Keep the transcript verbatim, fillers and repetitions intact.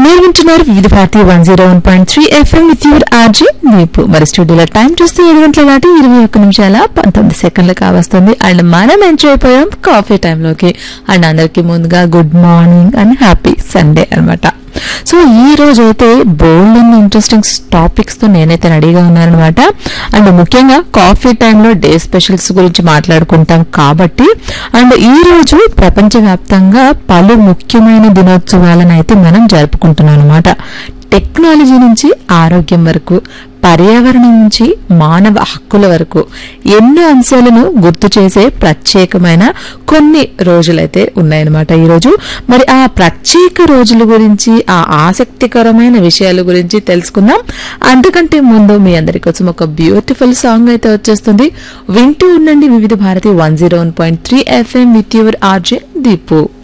మీరు వింటున్నారు వివిధ Bharati one zero one point three FM with your RJ Deepu. మరి స్టూడియోలో టైం చూస్తే ఏడు గంటల దాటి ఇరవై ఒక్క నిమిషాల పంతొమ్మిది సెకండ్లు కావస్తుంది. అండ్ మనం ఎంజాయ్ అయిపోయాం కాఫీ టైంలోకి. అండ్ అందరికి ముందుగా good morning and happy Sunday అనమాట. సో ఈ రోజు అయితే బోల్డ్ అండ్ ఇంట్రెస్టింగ్ టాపిక్స్ తో నేనైతే రెడీగా ఉన్నానమాట. అండ్ ముఖ్యంగా కాఫీ టైంలో డే స్పెషల్స్ గురించి మాట్లాడుకుంటాం కాబట్టి, అండ్ ఈ రోజు ప్రపంచవ్యాప్తంగా పలు ముఖ్యమైన దినోత్సవాలను అయితే మనం జరుపుకుంటున్నాం అనమాట. టెక్నాలజీ నుంచి ఆరోగ్యం వరకు, పర్యావరణం నుంచి మానవ హక్కుల వరకు ఎన్నో అంశాలను గుర్తు చేసే ప్రత్యేకమైన కొన్ని రోజులైతే ఉన్నాయన్నమాట ఈరోజు. మరి ఆ ప్రత్యేక రోజుల గురించి, ఆ ఆసక్తికరమైన విషయాల గురించి తెలుసుకుందాం. అంతకంటే ముందు మీ అందరి కోసం ఒక బ్యూటిఫుల్ సాంగ్ అయితే వచ్చేస్తుంది. వింటూ ఉండండి వివిధ Bharati one zero one point three FM with your RJ Deepu.